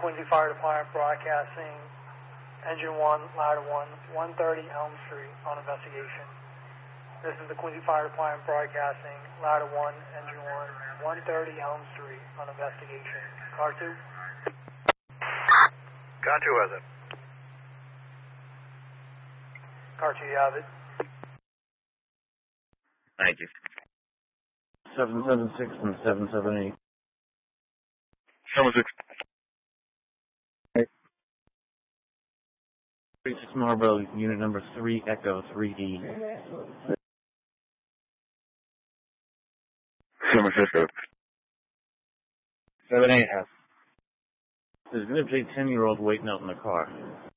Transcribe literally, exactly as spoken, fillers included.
Quincy Fire Department broadcasting, engine one, ladder one, one thirty Elm Street on investigation. This is the Quincy Fire Department broadcasting, ladder one, engine one, one thirty Elm Street on investigation. Car two? Car two has it. Car two, you have it. Thank you. seven seven six and seven seven eight. seven six. thirty-six Marlboro, unit number three Echo three D. San Francisco. seven eight has. There's going to be a ten-year-old waiting out in the car.